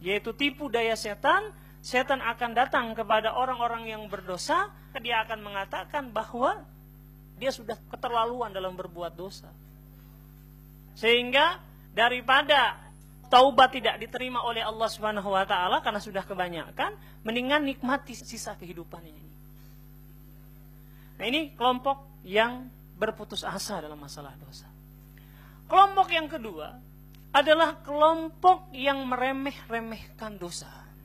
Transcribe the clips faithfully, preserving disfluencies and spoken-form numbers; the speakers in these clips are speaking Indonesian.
yaitu tipu daya setan. Setan akan datang kepada orang-orang yang berdosa, dia akan mengatakan bahwa dia sudah keterlaluan dalam berbuat dosa. Sehingga daripada taubat tidak diterima oleh Allah Subhanahu wa taala karena sudah kebanyakan, mendingan nikmati sisa kehidupan ini. Nah, ini kelompok yang berputus asa dalam masalah dosa. Kelompok yang kedua adalah kelompok yang meremeh-remehkan dosa.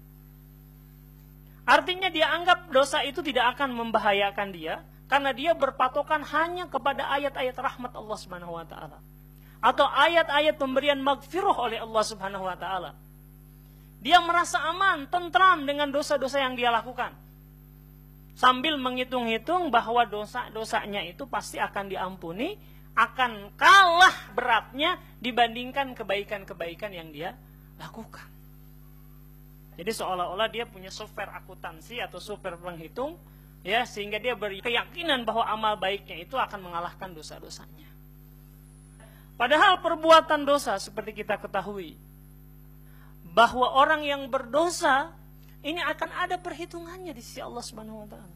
Artinya dia anggap dosa itu tidak akan membahayakan dia karena dia berpatokan hanya kepada ayat-ayat rahmat Allah Subhanahu wa taala atau ayat-ayat pemberian maghfirah oleh Allah Subhanahu wa taala. Dia merasa aman, tentram dengan dosa-dosa yang dia lakukan. Sambil menghitung-hitung bahwa dosa-dosanya itu pasti akan diampuni, akan kalah beratnya dibandingkan kebaikan-kebaikan yang dia lakukan. Jadi seolah-olah dia punya software akuntansi atau software penghitung, ya, sehingga dia berkeyakinan bahwa amal baiknya itu akan mengalahkan dosa-dosanya. Padahal perbuatan dosa seperti kita ketahui, bahwa orang yang berdosa ini akan ada perhitungannya di sisi Allah Subhanahu wa taala.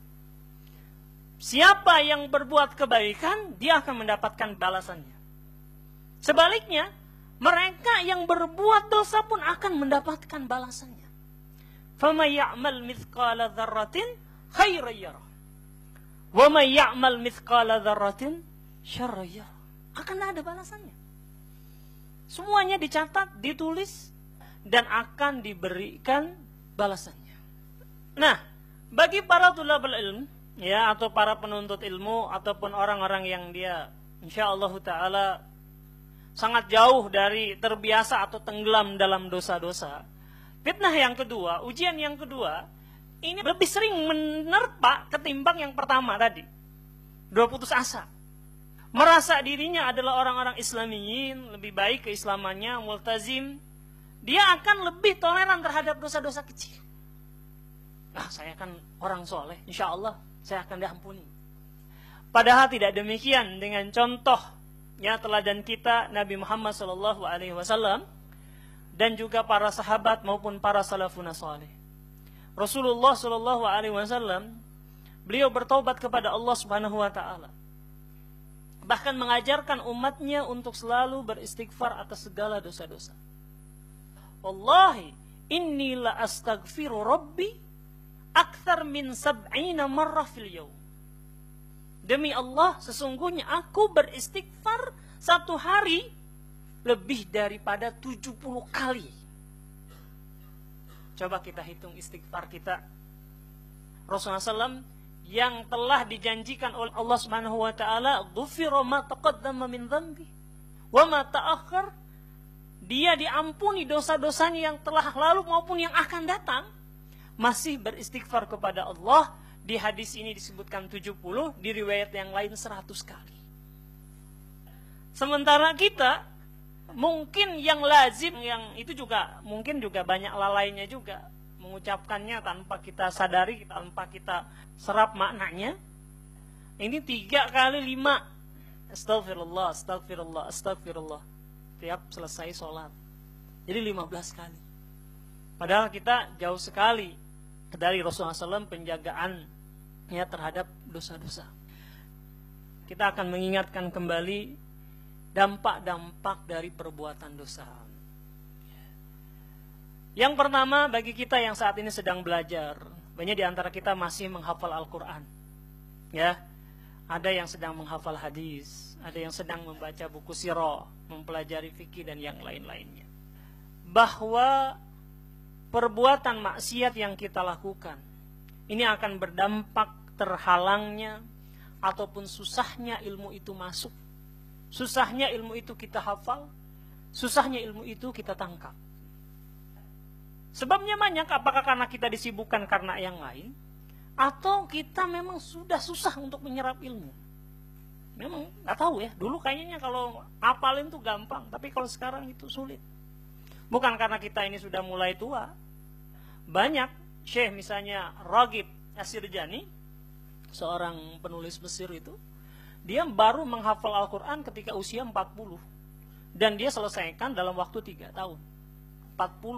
Siapa yang berbuat kebaikan, dia akan mendapatkan balasannya. Sebaliknya, mereka yang berbuat dosa pun akan mendapatkan balasannya. فَمَنْ يَعْمَلْ مِثْقَالَ ذَرَّةٍ خَيْرًا يَرَهُ وَمَنْ يَعْمَلْ مِثْقَالَ ذَرَّةٍ شَرًّا يَرَهُ. Akan ada balasannya. Semuanya dicatat, ditulis, dan akan diberikan balasannya. Nah, bagi para tulabul ilm, ya, atau para penuntut ilmu ataupun orang-orang yang dia insyaallah taala sangat jauh dari terbiasa atau tenggelam dalam dosa-dosa, fitnah yang kedua, ujian yang kedua, ini lebih sering menerpa ketimbang yang pertama tadi. Dua putus asa. Merasa dirinya adalah orang-orang Islamiyin, lebih baik keislamannya, multazim. Dia akan lebih toleran terhadap dosa-dosa kecil. Nah, saya kan orang soleh, insya Allah saya akan diampuni. Padahal tidak demikian dengan contoh ya teladan kita Nabi Muhammad shallallahu alaihi wasallam dan juga para sahabat maupun para salafun saleh. Rasulullah shallallahu alaihi wasallam beliau bertaubat kepada Allah Subhanahu wa taala. Bahkan mengajarkan umatnya untuk selalu beristighfar atas segala dosa-dosa. Wallahi inni la astaghfiru rabbi akthar min sab'ina marrah fil yawm. Demi Allah, sesungguhnya aku beristighfar satu hari lebih daripada tujuh puluh kali. Coba kita hitung istighfar kita. Rasulullah shallallahu alaihi wasallam yang telah dijanjikan oleh Allah Subhanahu wa taala, "Ghufira ma taqaddama min dzambi wa ma ta'akhkhar." Dia diampuni dosa-dosanya yang telah lalu maupun yang akan datang. Masih beristighfar kepada Allah. Di hadis ini disebutkan tujuh puluh, di riwayat yang lain seratus kali. Sementara kita mungkin yang lazim, yang itu juga mungkin juga banyak lalainya juga, mengucapkannya tanpa kita sadari, tanpa kita serap maknanya. Ini tiga kali lima, astagfirullah, astagfirullah, astagfirullah, tiap selesai sholat. Jadi lima belas kali. Padahal kita jauh sekali dari Rasulullah shallallahu alaihi wasallam penjagaan ya terhadap dosa-dosa. Kita akan mengingatkan kembali dampak-dampak dari perbuatan dosa. Yang pertama, bagi kita yang saat ini sedang belajar, banyak di antara kita masih menghafal Al-Quran. Ya, ada yang sedang menghafal hadis, ada yang sedang membaca buku sirah, mempelajari fikih dan yang lain-lainnya. Bahwa perbuatan maksiat yang kita lakukan ini akan berdampak terhalangnya ataupun susahnya ilmu itu masuk, susahnya ilmu itu kita hafal, susahnya ilmu itu kita tangkap. Sebabnya banyak, apakah karena kita disibukkan karena yang lain, atau kita memang sudah susah untuk menyerap ilmu. Memang nggak tahu ya, dulu kayaknya kalau hafalin tuh gampang, tapi kalau sekarang itu sulit. Bukan karena kita ini sudah mulai tua. Banyak syekh misalnya Raghib Asirjani, seorang penulis Mesir itu, dia baru menghafal Al-Quran ketika usia empat puluh. Dan dia selesaikan dalam waktu tiga tahun. empat puluh